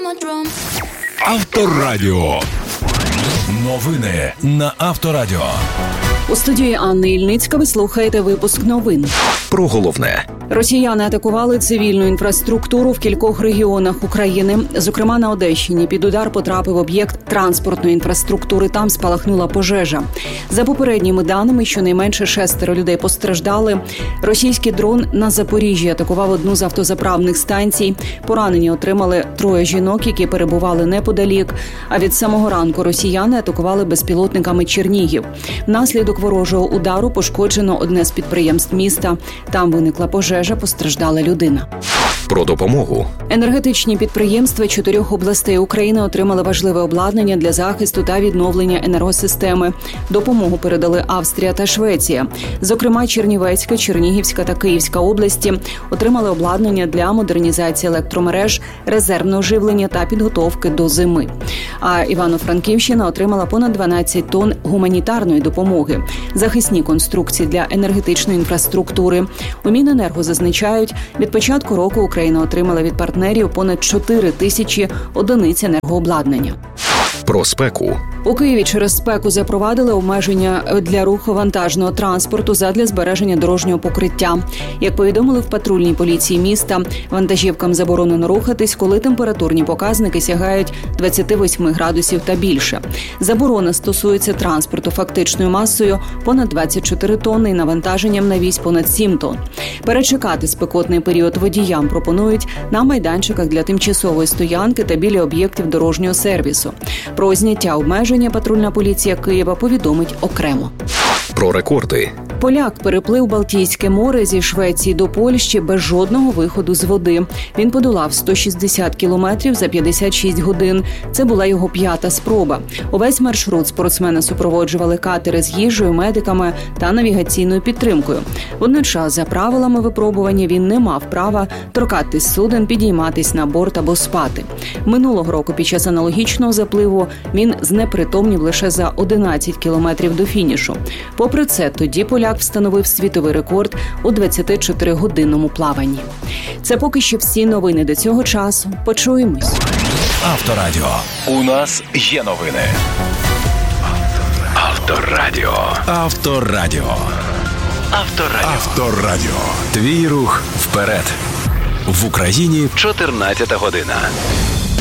Авторадіо. Новини на Авторадіо. У студії Анни Ільницька ви слухаєте випуск новин. Про головне. Росіяни атакували цивільну інфраструктуру в кількох регіонах України. Зокрема, на Одещині під удар потрапив об'єкт транспортної інфраструктури. Там спалахнула пожежа. За попередніми даними, щонайменше 6 людей постраждали. Російський дрон на Запоріжжі атакував одну з автозаправних станцій. Поранені отримали 3 жінок, які перебували неподалік. А від самого ранку росіяни атакували безпілотниками Чернігів. Внаслідок ворожого удару пошкоджено одне з підприємств міста. Там виникла пожежа, постраждала людина. Про допомогу. Енергетичні підприємства 4 областей України отримали важливе обладнання для захисту та відновлення енергосистеми. Допомогу передали Австрія та Швеція. Зокрема, Чернівецька, Чернігівська та Київська області отримали обладнання для модернізації електромереж, резервного живлення та підготовки до зими. А Івано-Франківщина отримала понад 12 тонн гуманітарної допомоги. Захисні конструкції для енергетичної інфраструктури. У Міненерго зазначають, від початку року Україна отримала від партнерів понад 4 тисячі одиниць енергообладнання. Про спеку. У Києві через спеку запровадили обмеження для руху вантажного транспорту задля збереження дорожнього покриття. Як повідомили в патрульній поліції міста, вантажівкам заборонено рухатись, коли температурні показники сягають 28 градусів та більше. Заборона стосується транспорту фактичною масою понад 24 тонни і навантаженням на вісь понад 7 тонн. Перечекати спекотний період водіям пропонують на майданчиках для тимчасової стоянки та біля об'єктів дорожнього сервісу. Про зняття обмеження патрульна поліція Києва повідомить окремо. Про рекорди. Поляк переплив Балтійське море зі Швеції до Польщі без жодного виходу з води. Він подолав 160 кілометрів за 56 годин. Це була його 5-та спроба. Увесь маршрут спортсмена супроводжували катери з їжею, медиками та навігаційною підтримкою. Водночас, за правилами випробування, він не мав права торкатись суден, підійматись на борт або спати. Минулого року під час аналогічного запливу він знепритомнів лише за 11 кілометрів до фінішу. Попри це, тоді поляк встановив світовий рекорд у 24-годинному плаванні. Це поки що всі новини до цього часу. Почуємось. Авторадіо. У нас є новини. Авторадіо. Авторадіо. Авторадіо. Авторадіо. Твій рух вперед. В Україні 14 година.